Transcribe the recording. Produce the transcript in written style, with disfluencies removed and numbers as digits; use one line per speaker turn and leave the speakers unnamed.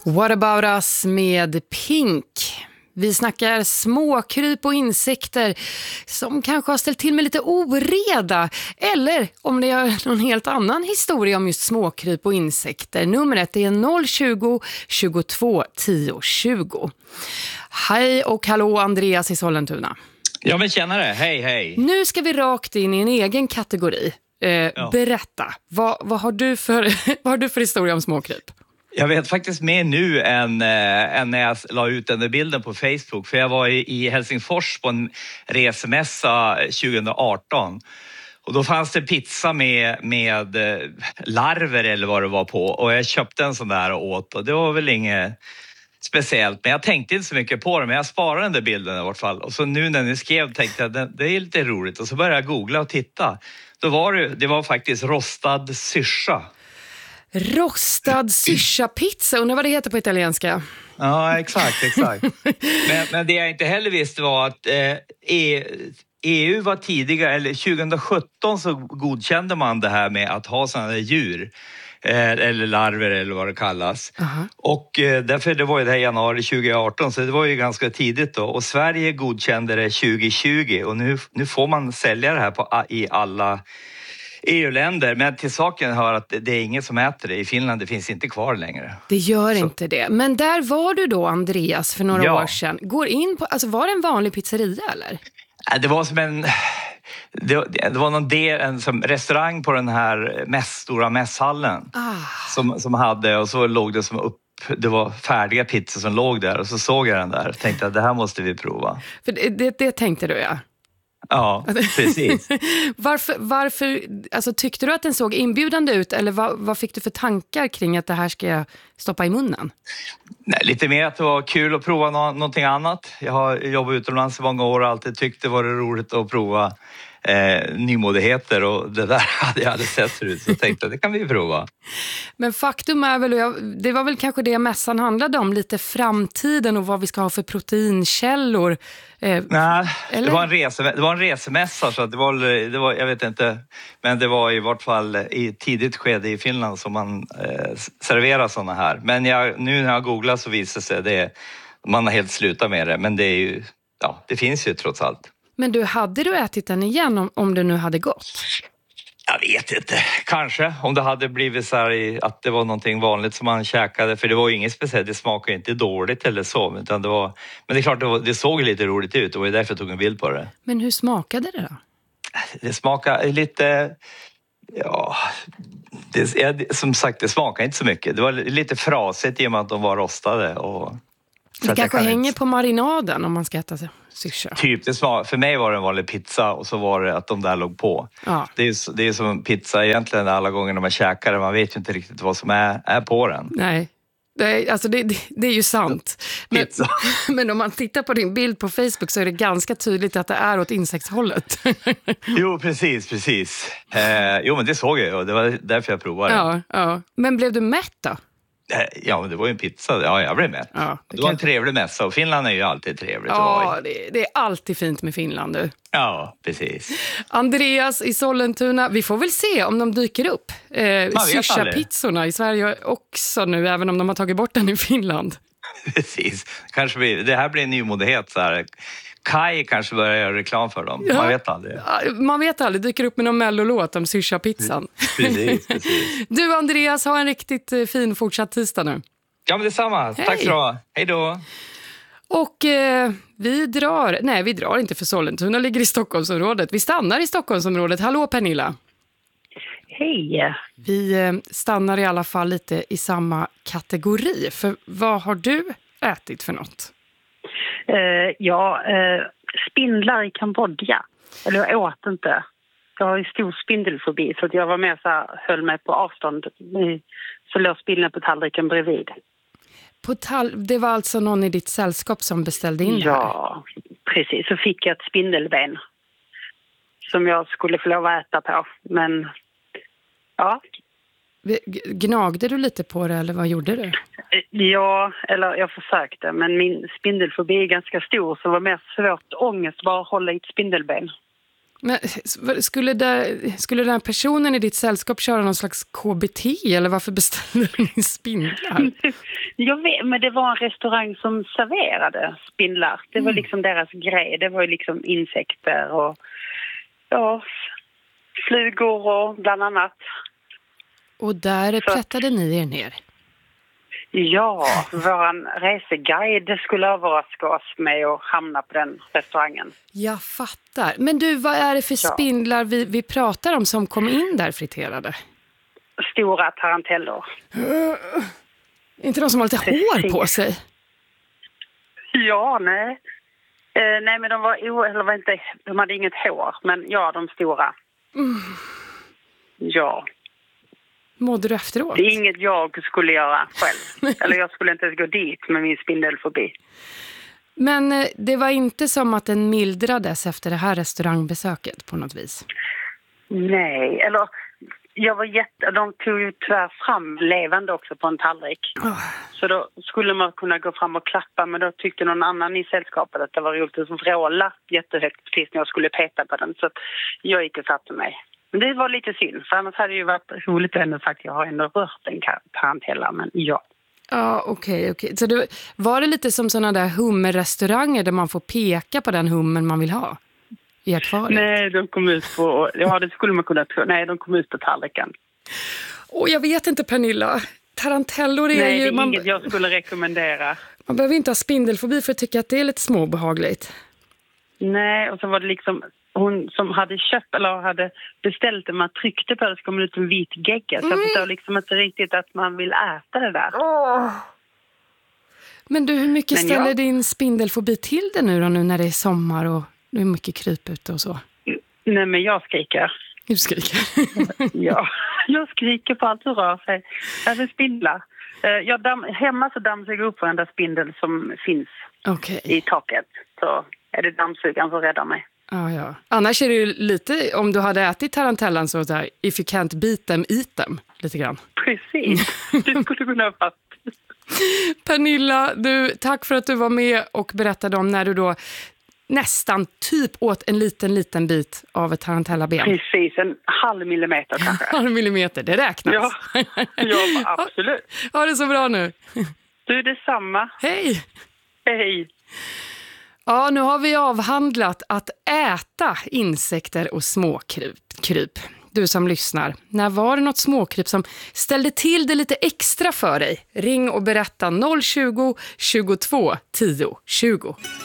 What about us med Pink. Vi snackar småkryp och insekter som kanske har ställt till med lite oreda. Eller om det är någon helt annan historia om just småkryp och insekter. Numret är 020 22 10 20. Hej och hallå, Andreas i Sollentuna.
Ja, men tjänare. Hej.
Nu ska vi rakt in i en egen kategori. Berätta, vad har du för historia om småkryp?
Jag vet faktiskt mer nu än när jag la ut den där bilden på Facebook. För jag var i Helsingfors på en resemässa 2018. Och då fanns det pizza med larver eller vad det var på. Och jag köpte en sån där och åt. Och det var väl inget speciellt. Men jag tänkte inte så mycket på det. Men jag sparade den där bilden i vart fall. Och så nu när ni skrev tänkte jag att det är lite roligt. Och så började jag googla och titta. Då var det var faktiskt rostad syrsa.
Rostad syrsa-pizza, undrar vad det heter på italienska.
Ja, exakt. Men det jag inte heller visste var att EU var tidigare, eller 2017 så godkände man det här med att ha sådana djur. Eller larver eller vad det kallas. Uh-huh. Och därför det var ju det här januari 2018, så det var ju ganska tidigt då. Och Sverige godkände det 2020 och nu får man sälja det här i alla EU-länder, men till saken hör att det är ingen som äter det. I Finland det finns inte kvar längre.
Det gör inte det. Men där var du då, Andreas, för några år sedan. Går in på, alltså var det en vanlig pizzeria eller? Det var som det var någon del, som restaurang på den här stora mässhallen som hade, och så låg det som det var färdiga pizzor som låg där, och så såg jag den där och tänkte att det här måste vi prova. För det tänkte du, ja.
Ja, precis.
Varför alltså, tyckte du att den såg inbjudande ut, eller vad fick du för tankar kring att det här ska jag stoppa i munnen?
Nej, lite mer att det var kul att prova någonting annat. Jag har jobbat utomlands i många år och alltid tyckt det var roligt att prova nymodigheter, och det där hade jag aldrig sett förut, så jag tänkte det kan vi prova.
Men faktum är väl, det var väl kanske det mässan handlade om, lite framtiden och vad vi ska ha för proteinkällor.
Nej, det var en resemässa, så det var jag vet inte, men det var i vart fall i tidigt skede i Finland som man serverar såna här. Men nu när jag googlar så visar sig det, man har helt slutat med det, men det är ju, det finns ju trots allt.
Men hade du ätit den igen om det nu hade gått?
Jag vet inte. Kanske. Om det hade blivit så här att det var någonting vanligt som man käkade. För det var ju inget speciellt. Det smakade inte dåligt eller så. Utan det var, men det är klart, det såg lite roligt ut. Och det var därför jag tog en bild på det.
Men hur smakade det då?
Det smakade lite... som sagt, det smakade inte så mycket. Det var lite frasigt i och med att de var rostade.
Det kanske hänger på marinaden om man ska äta syrsa.
Typ, för mig var det en vanlig pizza och så var det att de där låg på. Ja. Det är som pizza egentligen alla gånger när man käkar det. Man vet ju inte riktigt vad som är på den.
Nej, det är ju sant. Men om man tittar på din bild på Facebook så är det ganska tydligt att det är åt insektshållet.
Jo, precis. Jo, men det såg jag och det var därför jag provade.
Ja. Men blev du mätt då?
Ja, men det var ju en pizza. Ja, jag blev mätt. Ja, det var en trevlig mässa och Finland är ju alltid trevligt.
Ja, det är alltid fint med Finland, du.
Ja, precis.
Andreas i Sollentuna, vi får väl se om de dyker upp. Syrsa-pizzorna i Sverige också nu, även om de har tagit bort den i Finland.
Precis. Det här blir en nymodighet så här. Kai kanske börjar göra reklam för dem. Ja. Man vet aldrig.
Man vet aldrig. Dyker upp med någon mellolåt om syrsa-pizzan.
Precis.
Du, Andreas, ha en riktigt fin fortsatt tisdag nu.
Ja, men detsamma. Hej. Tack så du. Hej då.
Och vi drar inte för Sollentuna, ligger i Stockholmsområdet. Vi stannar i Stockholmsområdet. Hallå, Pernilla.
Hej.
Vi stannar i alla fall lite i samma kategori. För vad har du ätit för något?
Spindlar i Kambodja. Eller jag åt inte. Jag har ju stor spindelfobi, så att jag var med så här, höll mig på avstånd. Så låg spindeln på tallriken bredvid.
Det var alltså någon i ditt sällskap som beställde in det här?
Ja, precis. Så fick jag ett spindelben som jag skulle få lov att äta på. Men, ja.
Gnagde du lite på det eller vad gjorde du?
Ja, eller jag försökte. Men min spindelfobi är ganska stor, så det var mer svårt ångest bara att hålla i ett spindelben.
Men skulle den här personen i ditt sällskap köra någon slags KBT eller varför beställde du din spindlar?
Jag vet, men det var en restaurang som serverade spindlar. Det var liksom deras grej. Det var ju liksom insekter och flugor och bland annat.
Och där plättade ni er ner?
Ja, vår reseguide skulle överraska oss med att hamna på den restaurangen.
Jag fattar. Men du, vad är det för spindlar vi pratar om som kom in där friterade?
Stora tarantellor.
Inte de som har lite hår på sig?
Ja, nej. Nej, men de hade inget hår. Men ja, de stora. Ja.
Mådde du efteråt?
Det är inget jag skulle göra själv. Eller jag skulle inte ens gå dit med min spindelfobi.
Men det var inte som att den mildrades efter det här restaurangbesöket på något vis?
Nej, eller de tog ju tyvärr fram levande också på en tallrik. Så då skulle man kunna gå fram och klappa, men då tyckte någon annan i sällskapet att det var roligt att vråla jättehögt precis när jag skulle peta på den. Så jag gick och satte mig. Men det var lite synd, för annars hade det ju varit roligt ändå sagt att jag har ändå rört en tarantella, men ja.
Ja, okej. Så var det lite som sådana där hummerrestauranger där man får peka på den hummen man vill ha i akvariet?
Nej, de kom ut på, det skulle man kunna tro. Nej, de kom ut på tallriken.
Jag vet inte, Pernilla. Tarantellor är
Nej,
ju...
det är inget jag skulle rekommendera.
Man behöver inte ha spindelfobi för att tycka att det är lite småbehagligt.
Nej, och så var det liksom... Hon som hade köpt eller hade beställt det, man tryckte på det så kom det ut en vit gegga. Så jag förstår liksom inte riktigt att man vill äta det där.
Men du, hur mycket ställer din spindelfobi till det nu när det är sommar och det är mycket kryp ute och så?
Nej, men jag skriker.
Du skriker?
Ja, jag skriker på allt som rör sig. Jag vill spindla. Hemma så dammsuger jag upp varenda spindel som finns i taket. Så är det dammsugaren som räddar mig.
Ja. Annars är det ju lite, om du hade ätit tarantellan så där, if you can't beat them, eat them, lite grann.
Precis, det skulle kunna vara.
Pernilla, tack för att du var med och berättade om när du då nästan typ åt en liten bit av ett tarantellaben.
Precis, en halv millimeter kanske.
Halv millimeter, det räknas.
Ja, absolut.
Ha det så bra nu.
Du, är detsamma.
Hej.
Hej.
Ja, nu har vi avhandlat att äta insekter och småkryp. Du som lyssnar, när var det något småkryp som ställde till det lite extra för dig? Ring och berätta 020 22 10 20.